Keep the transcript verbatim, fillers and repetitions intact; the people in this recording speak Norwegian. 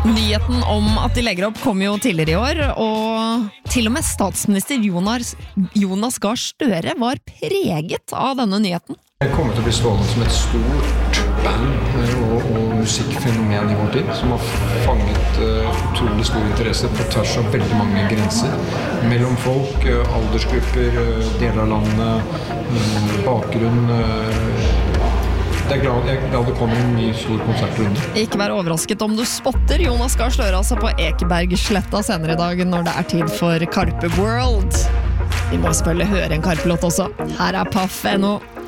Nyheten om at de legger opp kom jo tidligere i år, og til og med statsminister Jonas, Jonas Gahr Støre var preget av denne nyheten. Det kommer til å bli stående som et stort band og, og musikkfenomen i vår tid, som har fanget uh, utrolig stor interesse på tvers av veldig mange grenser. Mellom folk, uh, aldersgrupper, uh, deler av landet, uh, bakgrunn. Uh, det er glad, jeg er glad det kommer en ny stor konsertrunde. Ikke vær overrasket om du spotter Jonas Gahr Støre altså på Ekebergsletta senere i dag når det er tid for Karpe World. Vi må selvfølgelig høre en Karpe-låt også. Her er Paff N O.